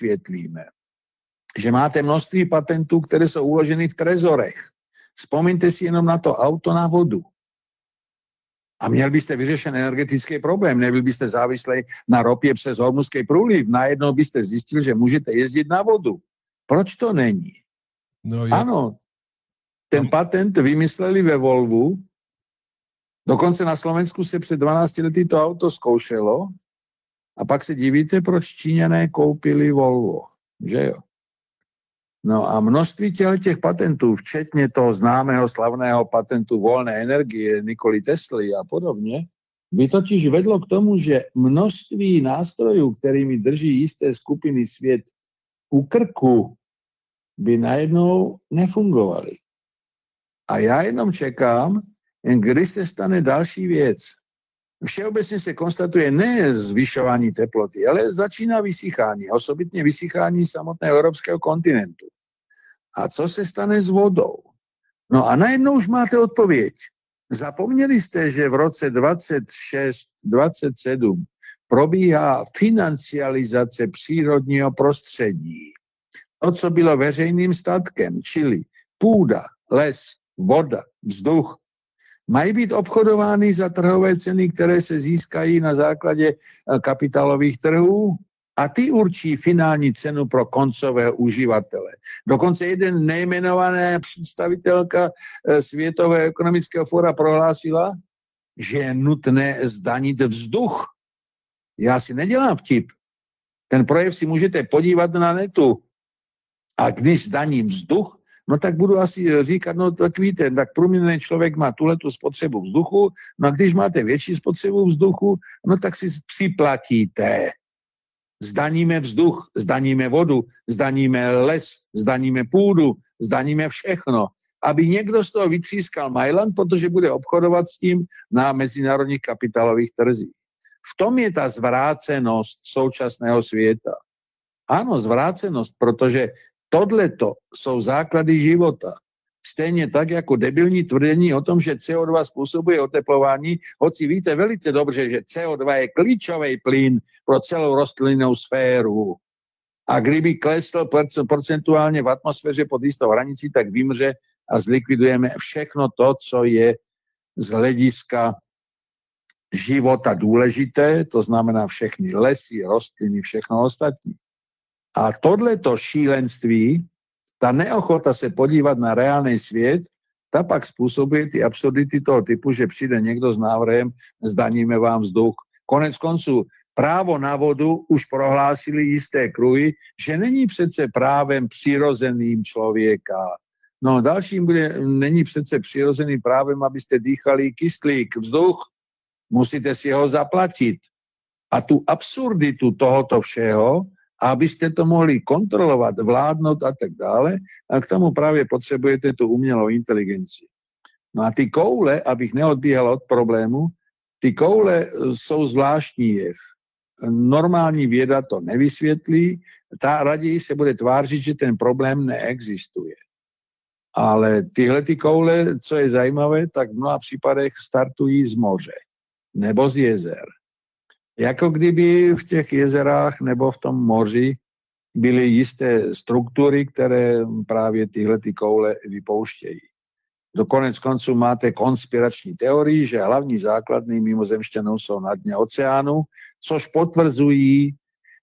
nevysvětlíme, že máte množství patentů, které jsou uloženy v trezorech. Vzpomeňte si jenom na to auto na vodu. A měl byste vyřešen energetický problém, nebyl byste závislý na ropě přes Hormuzský průliv. Najednou byste zjistil, že můžete jezdit na vodu. Proč to není? No, ano, ten patent vymysleli ve Volvu, dokonce na Slovensku se před 12 lety to auto zkoušelo a pak se divíte, proč Číňané koupili Volvo, že jo? No a množství těch patentů, včetně toho známého slavného patentu volné energie Nikoli Tesly a podobně, by totiž vedlo k tomu, že množství nástrojů, kterými drží jisté skupiny svět u krku, by najednou nefungovaly. A já jenom čekám, kdy se stane další věc. Všeobecně se konstatuje ne zvyšování teploty, ale začíná vysychání, osobitně vysychání samotného evropského kontinentu. A co se stane s vodou? No a najednou už máte odpověď. Zapomněli jste, že v roce 26-27 probíhá financializace přírodního prostředí. To, co bylo veřejným statkem, čili půda, les, voda, vzduch, mají být obchodovány za trhové ceny, které se získají na základě kapitálových trhů a ty určí finální cenu pro koncového uživatele. Dokonce jeden nejmenovaná představitelka Světového ekonomického fóra prohlásila, že je nutné zdanit vzduch. Já si nedělám vtip. Ten projev si můžete podívat na netu. A když zdaním vzduch, no tak budu asi říkat, no tak víte, tak průměrný člověk má tuhletu spotřebu vzduchu, no a když máte větší spotřebu vzduchu, no tak si připlatíte. Zdaníme vzduch, zdaníme vodu, zdaníme les, zdaníme půdu, zdaníme všechno. Aby někdo z toho vytřískal Mailand, protože bude obchodovat s tím na mezinárodních kapitálových trzích. V tom je ta zvrácenost současného světa. Ano, zvrácenost, protože tohleto jsou základy života. Stejně tak jako debilní tvrzení o tom, že CO2 způsobuje oteplování, hoci víte velice dobře, že CO2 je klíčový plyn pro celou rostlinnou sféru. A kdyby klesl procentuálně v atmosféře pod jistou hranicí, tak vymře a zlikvidujeme všechno to, co je z hlediska života důležité, to znamená všechny lesy, rostliny, všechno ostatní. A tohleto šílenství, ta neochota se podívat na reálný svět, ta pak způsobuje ty absurdity toho typu, že přijde někdo s návrhem, zdaníme vám vzduch. Konec konců, právo na vodu už prohlásili jisté kruhy, že není přece právem přirozeným člověka. No dalším není přece přirozeným právem, abyste dýchali kyslík, vzduch, musíte si ho zaplatit. A tu absurditu tohoto všeho, abyste to mohli kontrolovat, vládnout a tak dále, a k tomu právě potřebujete tu umělou inteligenci. No a ty koule, abych neodbíhal od problému, ty koule jsou zvláštní jev. Normální věda to nevysvětlí, ta raději se bude tvářit, že ten problém neexistuje. Ale tyhle ty koule, co je zajímavé, tak v mnoha případech startují z moře nebo z jezer. Jako kdyby v těch jezerách nebo v tom moři byly jisté struktury, které právě tyhle ty koule vypouštějí. Do konec konců máte konspirační teorii, že hlavní základny mimozemšťanů jsou na dně oceánu, což potvrzují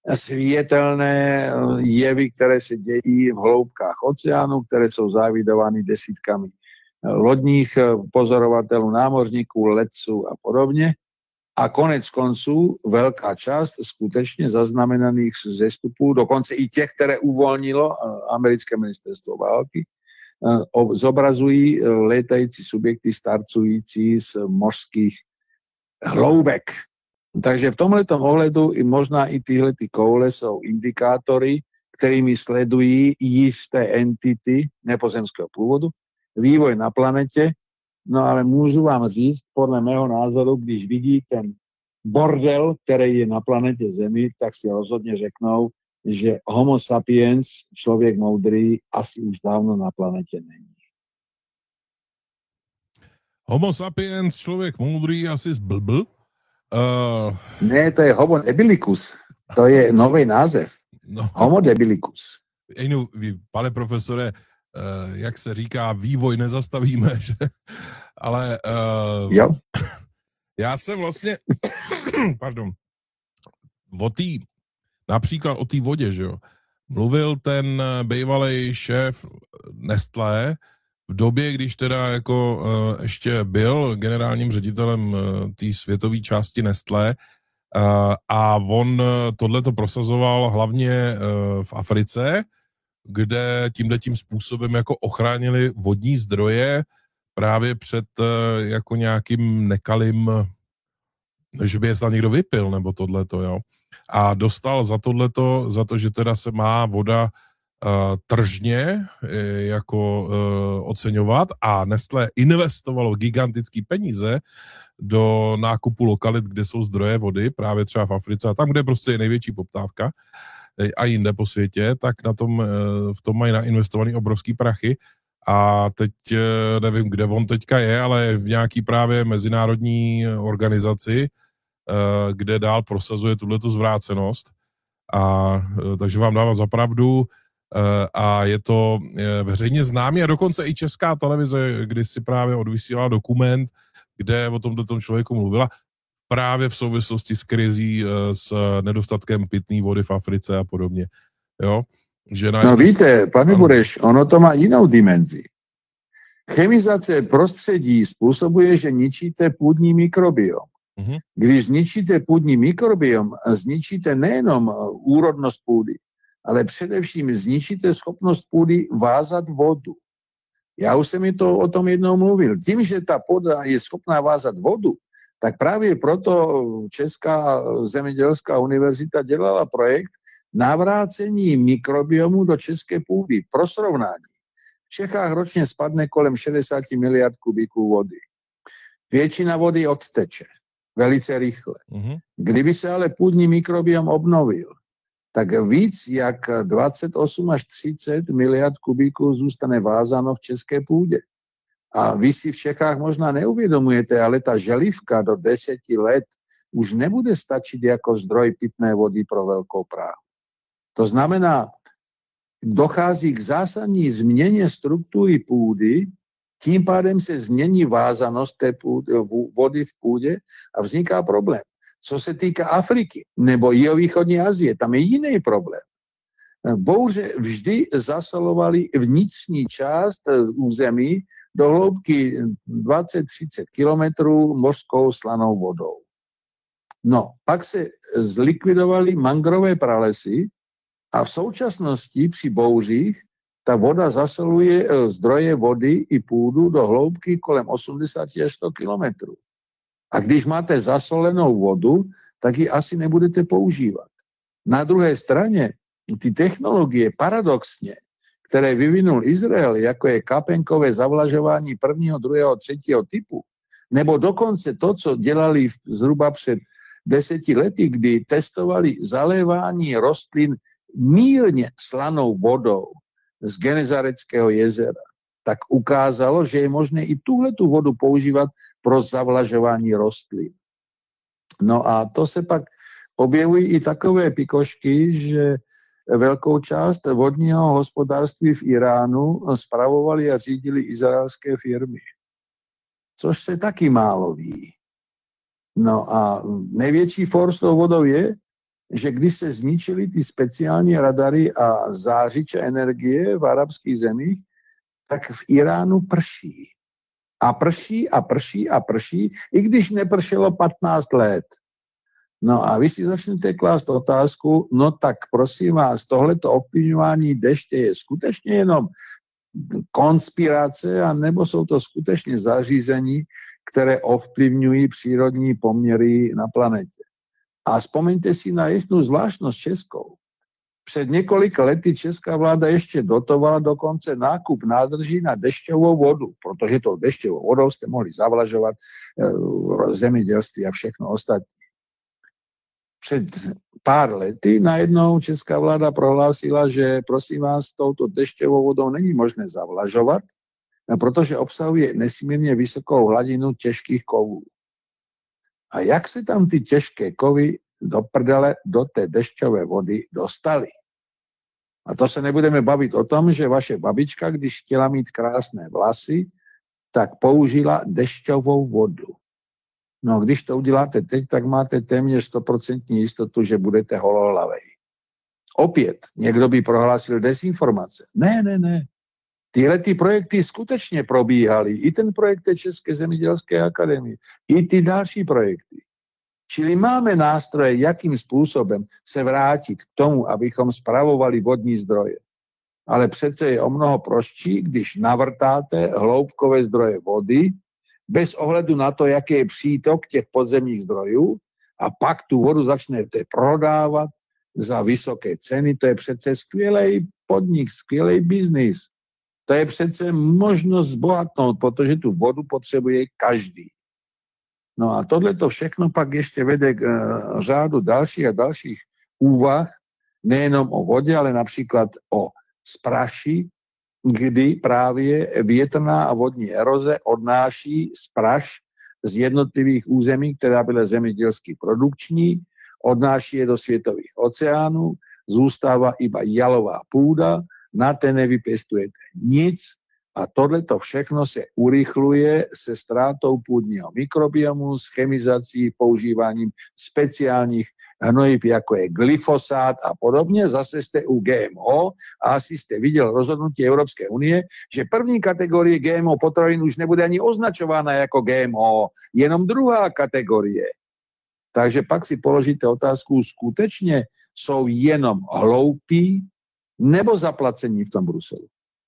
světelné jevy, které se dějí v hloubkách oceánu, které jsou závidovány desítkami lodních pozorovatelů, námořníků, letců a podobně. A konec konců velká část skutečně zaznamenaných zestupů, dokonce i těch, které uvolnilo americké ministerstvo války, zobrazují létající subjekty starcující z mořských hloubek. Takže v tomhletom ohledu i možná i tyhle ty koule jsou indikátory, kterými sledují jisté entity nepozemského původu, vývoj na planetě. No ale můžu vám říct, podle mého názoru, když vidí ten bordel, který je na planetě Zemi, tak si rozhodně řeknou, že homo sapiens, člověk moudrý, asi už dávno na planetě není. Homo sapiens, člověk moudrý, asi zblbl? Ne, to je homo ebilicus. To je nový název. No. Homo debilicus. Pane profesore, jak se říká, vývoj nezastavíme, že? Ale Jo? já jsem vlastně, pardon, například o té vodě, že jo, mluvil ten bývalý šéf Nestlé v době, když teda jako ještě byl generálním ředitelem té světové části Nestlé, a on tohleto prosazoval hlavně v Africe, kde tímhletím způsobem jako ochránili vodní zdroje právě před jako nějakým nekalým, že by je snad někdo vypil, nebo tohleto, jo. A dostal za tohleto, za to, že teda se má voda tržně jako oceňovat, a Nestlé investovalo gigantický peníze do nákupu lokalit, kde jsou zdroje vody, právě třeba v Africe, a tam, kde prostě je největší poptávka a jinde po světě, tak v tom mají nainvestovaný obrovský prachy. A teď nevím, kde on teďka je, ale v nějaký právě mezinárodní organizaci, kde dál prosazuje tuhletu zvrácenost. Takže vám dávám za pravdu, a je to veřejně známý, a dokonce i Česká televize kdysi právě odvysílala dokument, kde o tomto člověku mluvila právě v souvislosti s krizí, s nedostatkem pitné vody v Africe a podobně. Jo? Že no víte, pane Bureš, ono to má jinou dimenzi. Chemizace prostředí způsobuje, že ničíte půdní mikrobiom. Když zničíte půdní mikrobiom, zničíte nejenom úrodnost půdy, ale především zničíte schopnost půdy vázat vodu. Já už jsem o tom jednou mluvil. Tím, že ta půda je schopná vázat vodu, tak právě proto Česká zemědělská univerzita dělala projekt navrácení mikrobiomu do české půdy. Pro srovnání. V Čechách ročně spadne kolem 60 miliard kubíků vody. Většina vody odteče velice rychle. Kdyby se ale půdní mikrobiom obnovil, tak víc jak 28 až 30 miliard kubíků zůstane vázáno v české půdě. A vy si v Čechách možná neuvědomujete, ale ta želivka do 10 let už nebude stačit jako zdroj pitné vody pro Velkou Prahu. To znamená, dochází k zásadní změně struktury půdy, tím pádem se změní vázanost té vody v půdě a vzniká problém. Co se týká Afriky nebo jihovýchodní Asie, tam je jiný problém. Bouře vždy zasalovaly vnitřní část území do hloubky 20-30 kilometrů mořskou slanou vodou. No, pak se zlikvidovaly mangrové pralesy a v současnosti při bouřích ta voda zasoluje zdroje vody i půdu do hloubky kolem 80 až 100 kilometrů. A když máte zasolenou vodu, tak ji asi nebudete používat. Na druhé straně ty technologie paradoxně, které vyvinul Izrael, jako je kapenkové zavlažování 1., 2., 3. typu, nebo dokonce to, co dělali zhruba před 10 lety, kdy testovali zalévání rostlin mírně slanou vodou z Genezareckého jezera, tak ukázalo, že je možné i tuhletu vodu používat pro zavlažování rostlin. No a to se pak objevují i takové pikošky, že velkou část vodního hospodářství v Iránu spravovali a řídili izraelské firmy. Což se taky málo ví. No a největší for s tou vodou je, že když se zničily ty speciální radary a zářiče energie v arabských zemích, tak v Iránu prší. A prší a prší a prší, i když nepršelo 15 let. No a vy si začnete klást otázku, no tak prosím vás, tohleto ovlivňování deště je skutečně jenom konspirace, anebo jsou to skutečně zařízení, které ovlivňují přírodní poměry na planetě. A vzpomeňte si na jednu zvláštnost českou. Před několika lety česká vláda ještě dotovala dokonce nákup nádrží na dešťovou vodu, protože tou dešťovou vodou jste mohli zavlažovat zemědělství a všechno ostatní. Před pár lety najednou česká vláda prohlásila, že prosím vás, touto dešťovou vodou není možné zavlažovat, protože obsahuje nesmírně vysokou hladinu těžkých kovů. A jak se tam ty těžké kovy do prdele do té dešťové vody dostaly? to se nebudeme bavit o tom, že vaše babička, když chtěla mít krásné vlasy, tak použila dešťovou vodu. No, když to uděláte teď, tak máte téměř 100% jistotu, že budete holohlavej. Opět, někdo by prohlásil dezinformace. Ne. Tyhle ty projekty skutečně probíhaly. I ten projekt České zemědělské akademie, i ty další projekty. Čili máme nástroje, jakým způsobem se vrátit k tomu, abychom spravovali vodní zdroje. Ale přece je o mnoho prostší, když navrtáte hloubkové zdroje vody, bez ohledu na to, jaký je přítok těch podzemních zdrojů, a pak tu vodu začnete prodávat za vysoké ceny. To je přece skvělý podnik, skvělý biznis. To je přece možnost zbohatnout, protože tu vodu potřebuje každý. No a tohle to všechno pak ještě vede k řádu dalších a dalších úvah, nejenom o vodě, ale například o spraši, kdy právě větrná a vodní eroze odnáší spraš z jednotlivých území, která byla zemědělsky produkční, odnáší je do světových oceánů, zůstává iba jalová půda, na té nevypěstujete nic a tohleto všechno se urychluje se ztrátou půdního mikrobiomu, s chemizací, používáním speciálních hnojiv, jako je glyfosát a podobně. Zase jste u GMO a asi jste viděl rozhodnutí Evropské unie, že první kategorie GMO potravin už nebude ani označována jako GMO, jenom druhá kategorie. Takže pak si položíte otázku, skutečně jsou jenom hloupí nebo zaplacení v tom Bruselu?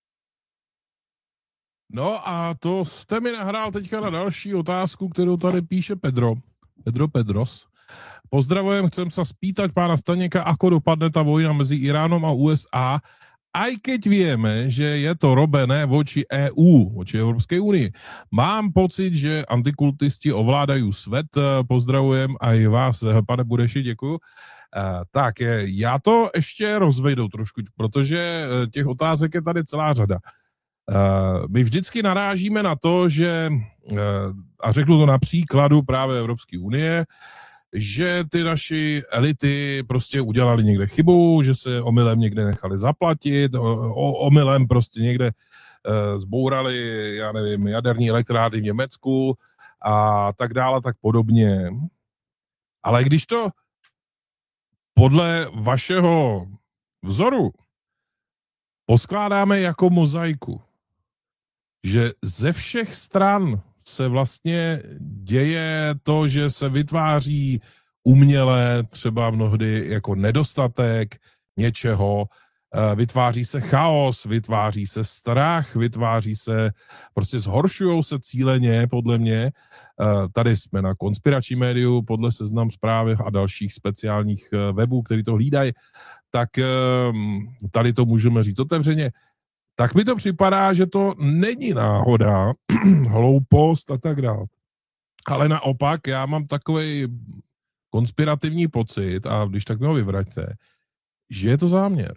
No a to jste mi nahrál teďka na další otázku, kterou tady píše Pedros. Pozdravujem, chcem sa spýtať pána Staněka, ako dopadne ta vojna mezi Iránom a USA, aj keď vieme, že je to robené voči EU, voči Evropské unii. Mám pocit, že antikultisti ovládají svět. Pozdravujem aj vás, pane Bureši, děkuju. Tak, já to ještě rozvejdu trošku, protože těch otázek je tady celá řada. My vždycky narážíme na to, že, a řeknu to na příkladu právě Evropské unie, že ty naši elity prostě udělali někde chybu, že se omylem někde nechali zaplatit, omylem prostě někde zbourali, já nevím, jaderní elektrárny v Německu a tak dále, tak podobně. Ale když to podle vašeho vzoru poskládáme jako mozaiku, že ze všech stran se vlastně děje to, že se vytváří uměle třeba mnohdy jako nedostatek něčeho, vytváří se chaos, vytváří se strach, vytváří se, prostě zhoršujou se cíleně, podle mě. Tady jsme na Konspirační médiu, podle Seznam Zprávy a dalších speciálních webů, který to hlídají, tak tady to můžeme říct otevřeně. Tak mi to připadá, že to není náhoda, hloupost a tak dále. Ale naopak, já mám takový konspirativní pocit, a když tak mi ho vyvraťte, že je to záměr.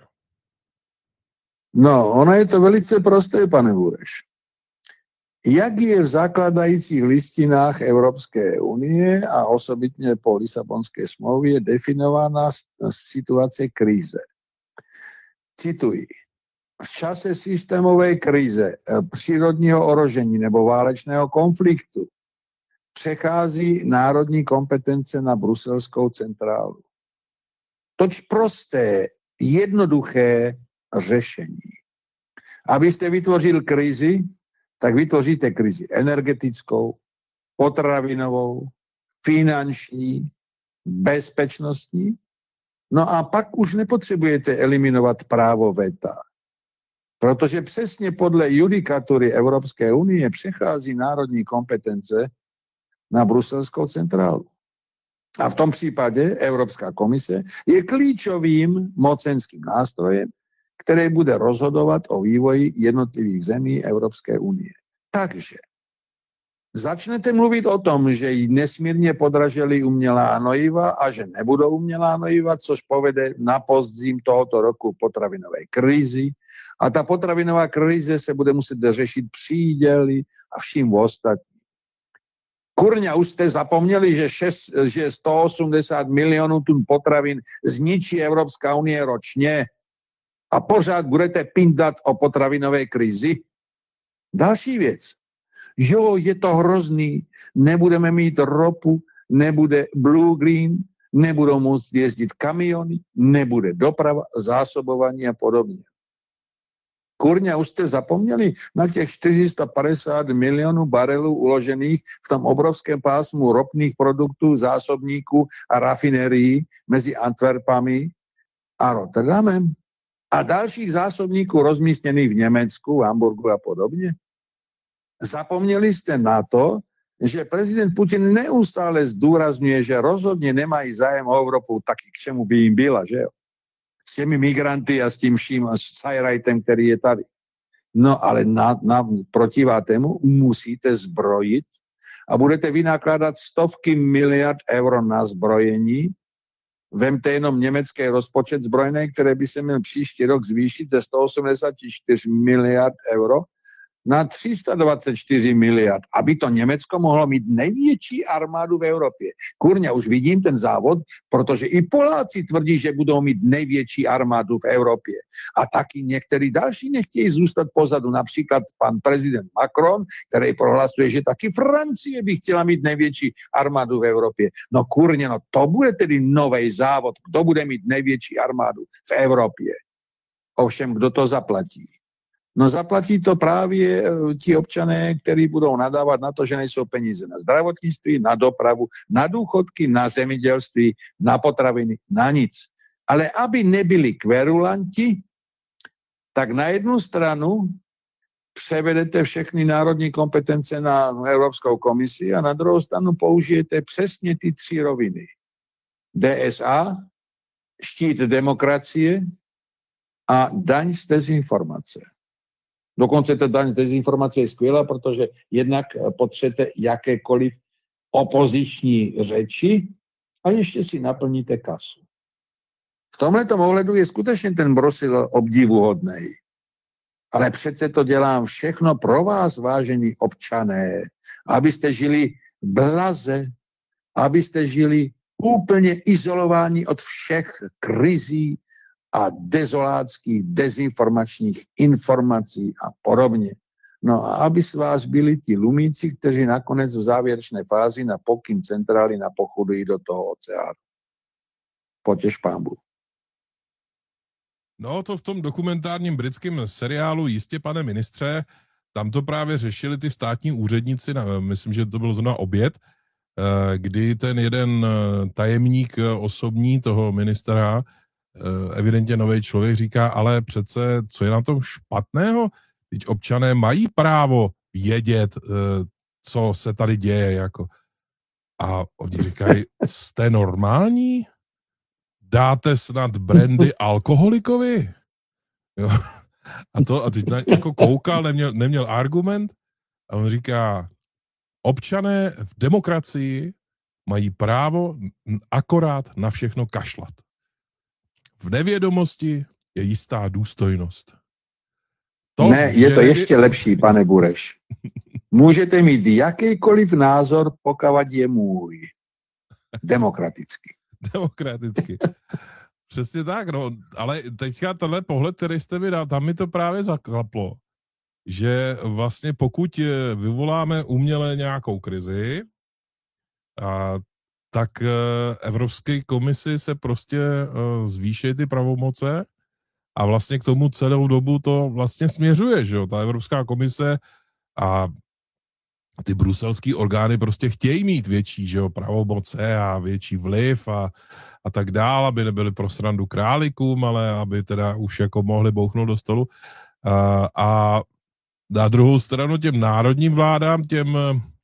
No, ono je to velice prosté, pane Bureš. Jak je v zakladajících listinách Evropské unie a osobitně po Lisabonské smlouvě definována situace krize? Cituji. V čase systémové krize, přírodního ohrožení nebo válečného konfliktu přechází národní kompetence na bruselskou centrálu. Toť prosté, jednoduché řešení. Abyste vytvořil krizi, tak vytvoříte krizi energetickou, potravinovou, finanční, bezpečnostní. No a pak už nepotřebujete eliminovat právo veta. Protože přesně podle judikatury Evropské unie přechází národní kompetence na bruselskou centrálu. A v tom případě Evropská komise je klíčovým mocenským nástrojem, který bude rozhodovat o vývoji jednotlivých zemí Evropské unie. Takže začnete mluvit o tom, že jí nesmírně podražili umělá hnojiva a že nebudou umělá hnojiva, což povede na podzim tohoto roku potravinové krizi. A ta potravinová krize se bude muset řešit příděly a vším ostatním. Kurňa, už jste zapomněli, že 180 milionů tun potravin zničí Evropská unie ročně. a pořád budete pindat o potravinové krizi? Další věc. Jo, je to hrozný, nebudeme mít ropu, nebude Blue Green, nebudou moct jezdit kamiony, nebude doprava, zásobování a podobně. Kurňa, už jste zapomněli na těch 450 milionů barelů uložených v tom obrovském pásmu ropných produktů, zásobníků a rafinerií mezi Antwerpami a Rotterdamem? A dalších zásobníků rozmístěných v Německu, Hamburgu a podobně? Zapomněli jste na to, že prezident Putin neustále zdůrazňuje, že rozhodně nemají zájem o Evropu, taky k čemu by jim byla, že jo? S těmi migranty a s tím vším Sajrajtem, který je tady. No ale protiváte mu musíte zbrojit a budete vynakládat stovky miliard euro na zbrojení. Vemte jenom německý rozpočet zbrojný, který by se měl příští rok zvýšit ze 184 miliard euro na 324 miliard, aby to Německo mohlo mít největší armádu v Evropě. Kurňa, už vidím ten závod, protože i Poláci tvrdí, že budou mít největší armádu v Evropě. A taky některý další nechtějí zůstat pozadu. Například pan prezident Macron, který prohlasuje, že taky Francie by chtěla mít největší armádu v Evropě. No kurňa, no to bude tedy nový závod. Kdo bude mít největší armádu v Evropě? Ovšem, kdo to zaplatí? No zaplatí to právě ti občané, kteří budou nadávat na to, že nejsou peníze na zdravotnictví, na dopravu, na důchodky, na zemědělství, na potraviny, na nic. Ale aby nebyli kverulanti, tak na jednu stranu převedete všechny národní kompetence na Evropskou komisi a na druhou stranu použijete přesně ty 3 roviny. DSA, štít demokracie a daň z dezinformace. Dokonce ta daň z dezinformace je skvělá, protože jednak potřebujete jakékoliv opoziční řeči a ještě si naplníte kasu. V tomhletom ohledu je skutečně ten Brusel obdivuhodný. Ale přece to dělám všechno pro vás, vážení občané, abyste žili blaze, abyste žili úplně izolováni od všech krizí a dezolátských, dezinformačních informací a podobně. No a aby z vás byli ti lumíci, kteří nakonec v závěrečné fázi na pokyn centrály napochodují do toho oceánu. Potěš pánbu. No to v tom dokumentárním britském seriálu Jistě, pane ministře, tam to právě řešili ty státní úředníci, myslím, že to byl zrovna Oběd, kdy ten jeden tajemník osobní toho ministra, evidentně nový člověk, říká, ale přece, co je na tom špatného? Teď občané mají právo vědět, co se tady děje, jako. A oni říkají, jste normální? Dáte snad brandy alkoholikovi? Jo. A teď jako koukal, neměl argument a on říká, občané v demokracii mají právo akorát na všechno kašlat. V nevědomosti je jistá důstojnost. Je to ještě lepší, pane Bureš. Můžete mít jakýkoliv názor, pokud je můj. Demokraticky. Demokraticky. Přesně tak, no. Ale teďka tenhle pohled, který jste mi dal, tam mi to právě zaklaplo, že vlastně pokud vyvoláme uměle nějakou krizi, tak Evropské komisi se prostě zvýší ty pravomoce a vlastně k tomu celou dobu to vlastně směřuje, že jo, ta Evropská komise a ty bruselský orgány prostě chtějí mít větší, že jo, pravomoce a větší vliv a tak dál, aby nebyli pro srandu králíkům, ale aby teda už jako mohli bouchnout do stolu. A na druhou stranu těm národním vládám, těm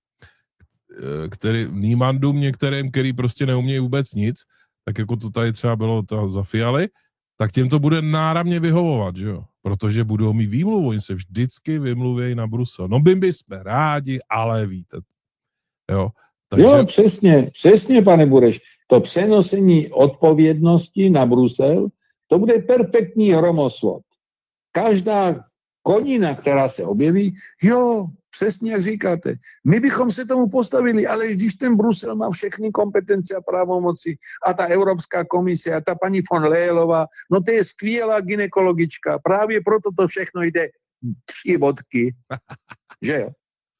nímandům některým, který prostě neumějí vůbec nic, tak jako to tady třeba bylo to za Fialy, tak těm to bude náramně vyhovovat, že jo? Protože budou mít výmluvu, oni se vždycky vymluvějí na Brusel. No my jsme rádi, ale víte. Jo, takže... Jo, přesně, pane Bureš. To přenosení odpovědnosti na Brusel, to bude perfektní hromoslot. Každá konina, která se objeví, jo, Přesně jak říkáte. My bychom se tomu postavili, ale když ten Brusel má všechny kompetence a právomoci a ta Evropská komise a ta paní von Leyenová, no to je skvělá gynekologička. Právě proto to všechno jde 3 bodky. Že jo?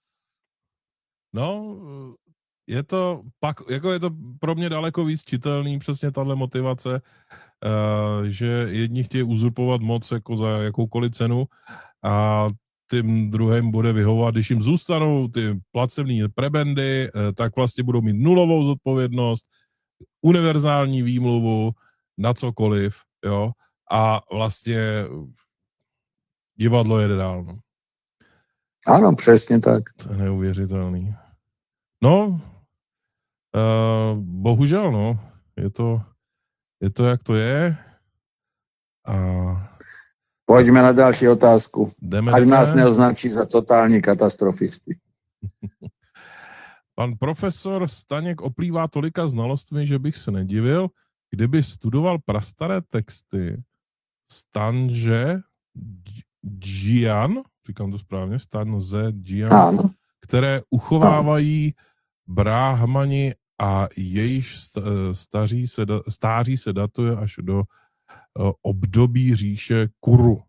No, je to pak, jako je to pro mě daleko víc čitelný přesně tahle motivace, že jedni chtějí uzurpovat moc jako za jakoukoliv cenu a tím druhým bude vyhovovat, když jim zůstanou ty placební prebendy, tak vlastně budou mít nulovou zodpovědnost, univerzální výmluvu na cokoliv, jo, a vlastně divadlo jede dál, no. Ano, přesně tak. To je neuvěřitelný. No, bohužel, no, je to, jak to je. A pojďme na další otázku. Ať jdeme. nás neoznačí za totální katastrofisty. Pan profesor Staněk oplývá tolika znalostmi, že bych se nedivil, kdyby studoval prastaré texty Stanže Jian, říkám to správně, Stanze Jian, které uchovávají bráhmani a jejich stáří se datuje až do období říše Kuru.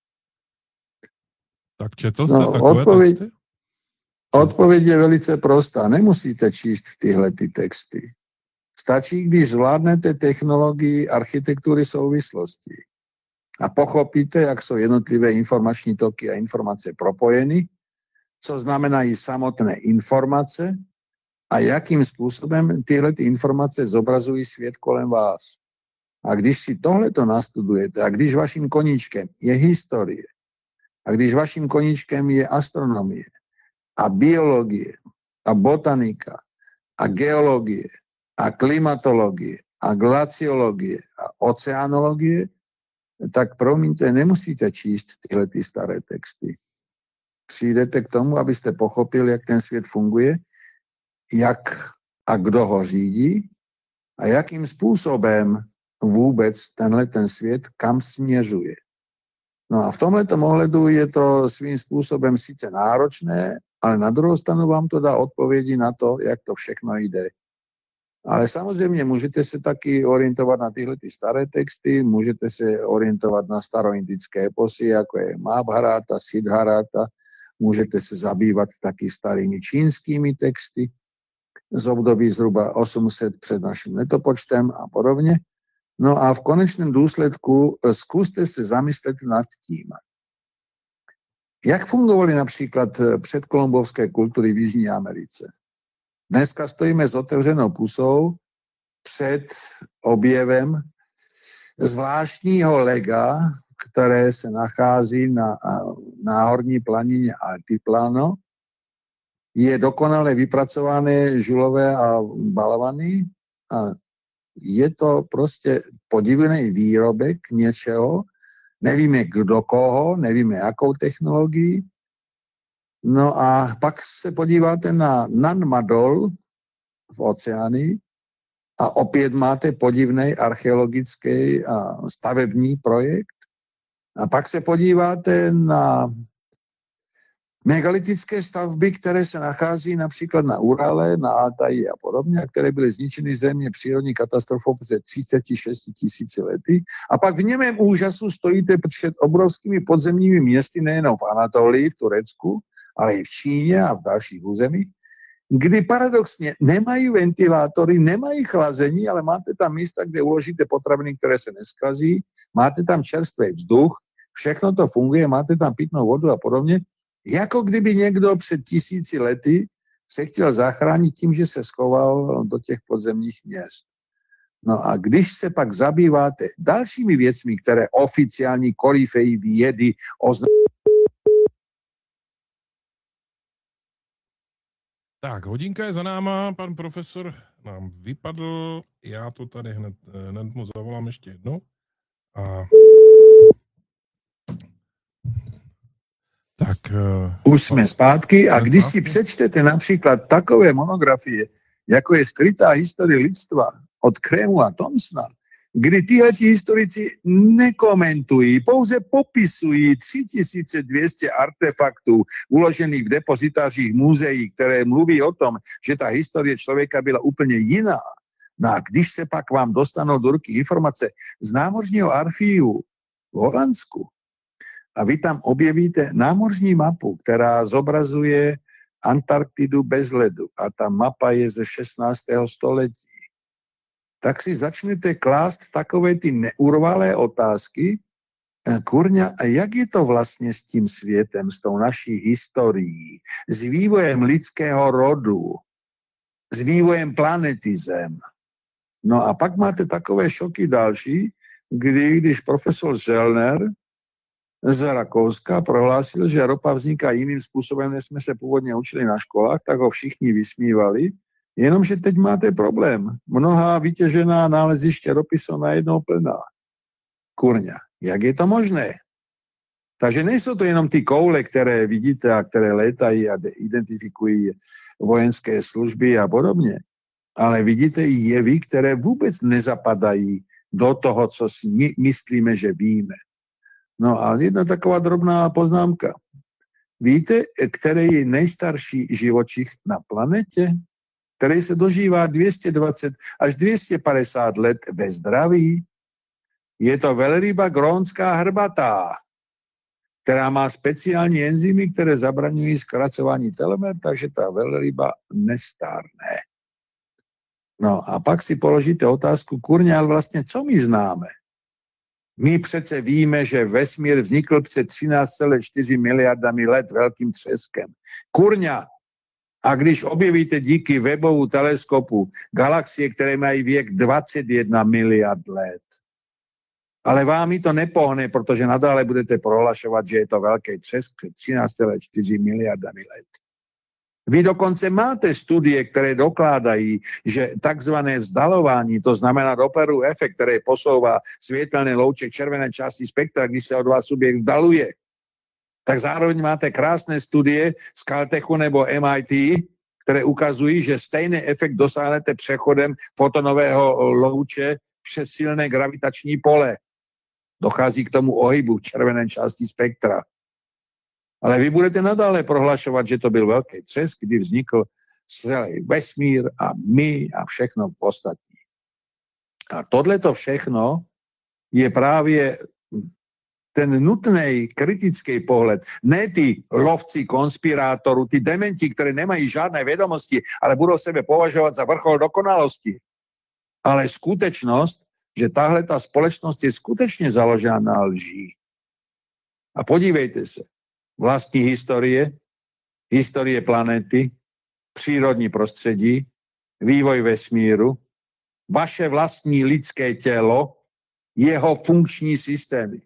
Tak četl jste takové texty? Odpověď je velice prostá. Nemusíte číst tyhle ty texty. Stačí, když zvládnete technologii architektury souvislosti a pochopíte, jak jsou jednotlivé informační toky a informace propojeny, co znamenají samotné informace a jakým způsobem tyhle ty informace zobrazují svět kolem vás. A když si tohleto nastudujete a když vaším koníčkem je historie a když vaším koníčkem je astronomie a biologie a botanika a geologie a klimatologie a glaciologie a oceanologie, tak promiňte, nemusíte číst tyhle ty staré texty. Přijdete k tomu, abyste pochopili, jak ten svět funguje, jak a kdo ho řídí a jakým způsobem vůbec ten svět kam směřuje. No a v tomhletom ohledu je to svým způsobem sice náročné, ale na druhou stranu vám to dá odpovědi na to, jak to všechno jde. Ale samozřejmě můžete se taky orientovat na tyhle ty staré texty, můžete se orientovat na staroindické eposy, jako je Mahabharata, Siddharata, můžete se zabývat taky starými čínskými texty z období zhruba 800 před naším letopočtem a podobně. No a v konečném důsledku zkuste se zamyslet nad tím, jak fungovaly například předkolumbovské kultury v Jižní Americe. Dneska stojíme s otevřenou pusou před objevem zvláštního lega, které se nachází na náhorní planině Altiplano. Je dokonale vypracované žulové a balvany a je to prostě podivný výrobek něčeho, nevíme kdo koho, nevíme jakou technologii. No a pak se podíváte na Nanmadol v oceáni a opět máte podivný archeologický a stavební projekt. A pak se podíváte na megalitické stavby, které se nachází například na Urale, na Altaji a podobně, a které byly zničeny zřejmě přírodní katastrofou před 36 000 lety. A pak v němém úžasu stojíte před obrovskými podzemními městy, nejenom v Anatolii, v Turecku, ale i v Číně a v dalších územích, kdy paradoxně nemají ventilátory, nemají chlazení, ale máte tam místa, kde uložíte potraviny, které se neskazí, máte tam čerstvý vzduch, všechno to funguje, máte tam pitnou vodu a podobně. Jako kdyby někdo před 1000 lety se chtěl zachránit tím, že se schoval do těch podzemních měst. No a když se pak zabýváte dalšími věcmi, které oficiální koryfeji vědy Tak, hodinka je za náma, pan profesor nám vypadl, já to tady hned mu zavolám ještě jednou. A... Tak, už jsme zpátky a když si přečtete například takové monografie, jako je Skrytá historie lidstva od Krému a Thomsona, kdy tihleti historici nekomentují, pouze popisují 3200 artefaktů uložených v depozitářích muzeí, které mluví o tom, že ta historie člověka byla úplně jiná. No a když se pak vám dostanou do ruky informace z námořního archívu v Holandsku a vy tam objevíte námořní mapu, která zobrazuje Antarktidu bez ledu a ta mapa je ze 16. století, tak si začnete klást takové ty neurvalé otázky, kurňa, a jak je to vlastně s tím světem, s tou naší historií, s vývojem lidského rodu, s vývojem planety Zem. No a pak máte takové šoky další, když profesor Zellner z Rakouska prohlásil, že ropa vzniká jiným způsobem, než jsme se původně učili na školách, tak ho všichni vysmívali, jenomže teď máte problém. Mnohá vytěžená náleziště ropy jsou najednou plná. Kurňa, jak je to možné? Takže nejsou to jenom ty koule, které vidíte a které létají a identifikují vojenské služby a podobně, ale vidíte i jevy, které vůbec nezapadají do toho, co si my myslíme, že víme. No a jedna taková drobná poznámka. Víte, který je nejstarší živočich na planetě, který se dožívá 220 až 250 let ve zdraví? Je to velryba grónská hrbatá, která má speciální enzymy, které zabraňují zkracování telomer, takže ta velryba nestárne. No a pak si položíte otázku, kurňa, ale vlastně co my známe? My přece víme, že vesmír vznikl před 13,4 miliardami let velkým třeskem. Kurňa, a když objevíte díky Webbovu teleskopu galaxie, které mají věk 21 miliard let, ale vámi to nepohne, protože nadále budete prohlašovat, že je to velký třesk před 13,4 miliardami let. Vy dokonce máte studie, které dokládají, že takzvané vzdalování, to znamená Dopplerův efekt, který posouvá světelné louče červené části spektra, když se od vás subjekt vzdaluje, tak zároveň máte krásné studie z Caltechu nebo MIT, které ukazují, že stejný efekt dosáhnete přechodem fotonového louče přes silné gravitační pole. Dochází k tomu ohybu v červené části spektra. Ale vy budete nadále prohlašovat, že to byl velký třesk, kdy vznikl celý vesmír a my a všechno ostatní. A tohleto všechno je právě ten nutný kritický pohled. Ne ty lovci konspirátorů, ty dementi, které nemají žádné vědomosti, ale budou sebe považovat za vrchol dokonalosti. Ale skutečnost, že tahle ta společnost je skutečně založena na lží. A podívejte se. Vlastní historie planety, přírodní prostředí, vývoj vesmíru, vaše vlastní lidské tělo, jeho funkční systémy.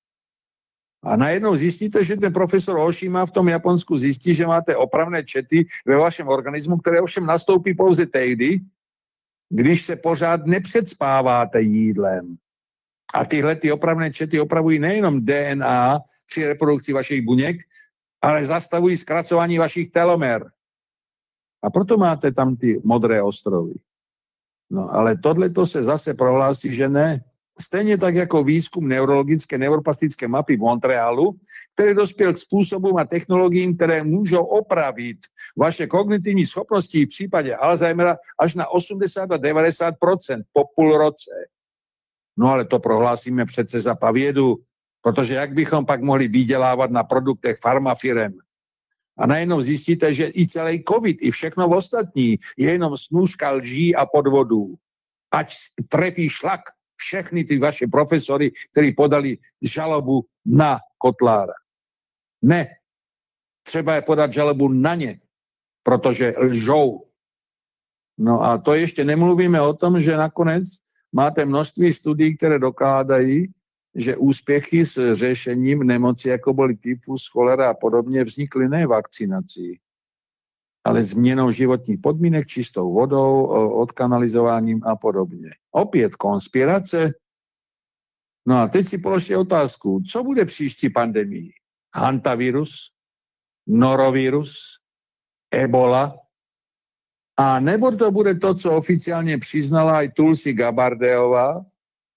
A najednou zjistíte, že ten profesor Oshima v tom Japonsku zjistí, že máte opravné čety ve vašem organismu, které ovšem nastoupí pouze tehdy, když se pořád nepředspáváte jídlem. A tyhle ty opravné čety opravují nejenom DNA při reprodukci vašich buněk, ale zastavují zkracování vašich telomer. A proto máte tam ty modré ostrovy. No ale tohleto se zase prohlásí, že ne. Stejně tak jako výzkum neurologické neuroplastické mapy v Montrealu, který dospěl k způsobům a technologiím, které můžou opravit vaše kognitivní schopnosti v případě Alzheimera až na 80 a 90% po půl roce. No ale to prohlásíme přece za pavědu, protože jak bychom pak mohli vydělávat na produktech farmafirem? A najednou zjistíte, že i celý covid, i všechno ostatní je jenom snůška lží a podvodů. Ať trefí šlak všechny ty vaše profesory, kteří podali žalobu na Kotlára. Ne. Třeba je podat žalobu na ně, protože lžou. No a to ještě nemluvíme o tom, že nakonec máte množství studií, které dokládají, že úspěchy s řešením nemocí, jako byly tyfus, cholera a podobně, vznikly ne vakcinací, ale změnou životních podmínek, čistou vodou, odkanalizováním a podobně. Opět konspirace. No a teď si položte otázku, co bude příští pandemii? Hantavirus, norovirus, ebola, a nebo to bude to, co oficiálně přiznala i Tulsi Gabbardová,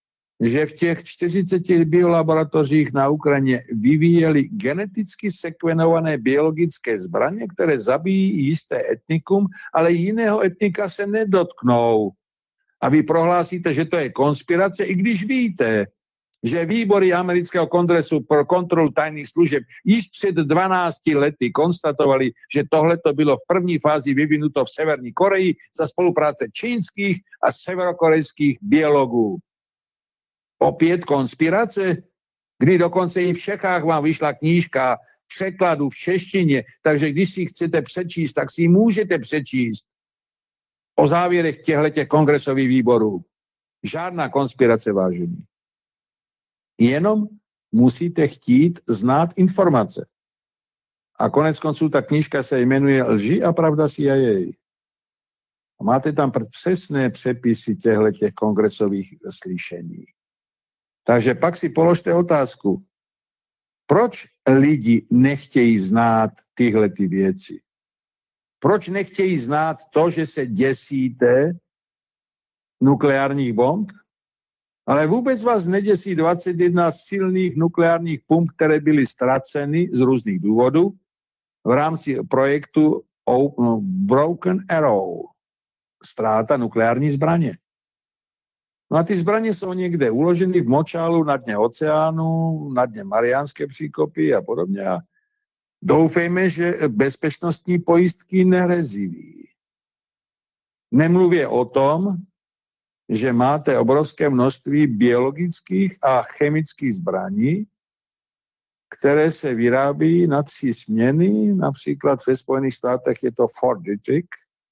že v těch 40 biolaboratořích na Ukrajině vyvíjeli geneticky sekvenované biologické zbraně, které zabijí jisté etnikum, ale jiného etnika se nedotknou. A vy prohlásíte, že to je konspirace, i když víte, že výbory amerického kongresu pro kontrolu tajných služeb již před 12 lety konstatovali, že tohle to bylo v první fázi vyvinuto v Severní Koreji za spolupráce čínských a severokorejských biologů. Opět konspirace, kdy dokonce i v Čechách vám vyšla knížka překladu v češtině, takže když si chcete přečíst, tak si můžete přečíst o závěrech těchto kongresových výborů. Žádná konspirace, vážení. Jenom musíte chtít znát informace. A konec konců ta knížka se jmenuje Lži a pravda CIA. A máte tam přesné přepisy těchto kongresových slyšení. Takže pak si položte otázku, proč lidi nechtějí znát tyhle ty věci? Proč nechtějí znát to, že se děsíte nukleárních bomb? Ale vůbec vás neděsí 21 silných nukleárních pump, které byly ztraceny z různých důvodů v rámci projektu Broken Arrow, ztráta nukleární zbraně. No a ty zbraně jsou někde uloženy v močálu na dně oceánu, na dně Mariánské příkopy a podobně. A doufejme, že bezpečnostní pojistky nehrozí. Nemluvě o tom, že máte obrovské množství biologických a chemických zbraní, které se vyrábí na 3 směny, například ve Spojených státech je to Fort Detrick,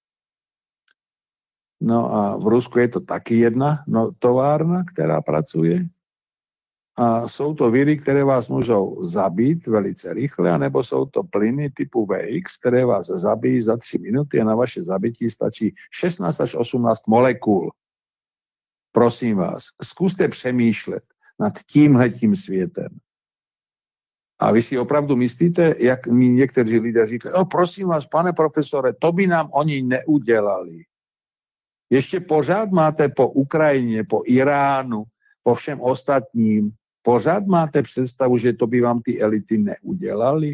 no a v Rusku je to taky jedna továrna, která pracuje. A jsou to viry, které vás můžou zabít velice rychle, anebo jsou to plyny typu VX, které vás zabijí za 3 minuty a na vaše zabití stačí 16 až 18 molekul. Prosím vás, zkuste přemýšlet nad tímhletím světem. A vy si opravdu myslíte, jak mi někteří lidé říkají, prosím vás, pane profesore, to by nám oni neudělali. Ještě pořád máte po Ukrajině, po Iránu, po všem ostatním, pořád máte představu, že to by vám ty elity neudělali?